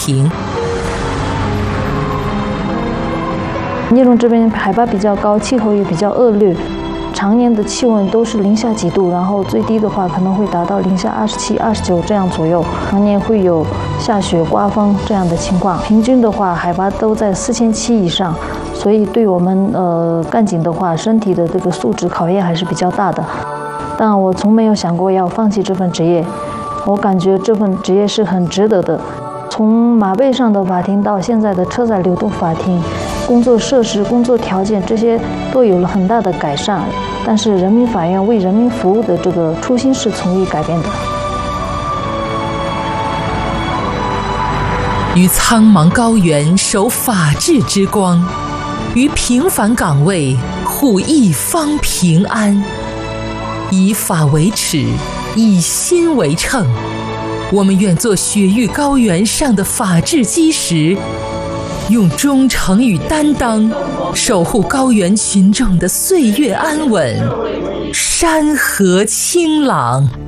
平。 聂荣这边海拔比较高，气候也比较恶劣，常年的气温都是零下几度，然后最低的话可能会达到零下27、29这样左右，常年会有下雪、刮风这样的情况。平均的话，海拔都在4700以上，所以对我们干警的话，身体的这个素质考验还是比较大的。但我从没有想过要放弃这份职业，我感觉这份职业是很值得的。从马背上的法庭到现在的车载流动法庭，工作设施、工作条件这些都有了很大的改善，但是人民法院为人民服务的这个初心是从未改变的。 于苍茫高原守法治之光，于平凡岗位护一方平安。以法为尺，以心为秤。我们愿做雪域高原上的法治基石，用忠诚与担当守护高原群众的岁月安稳、山河清朗。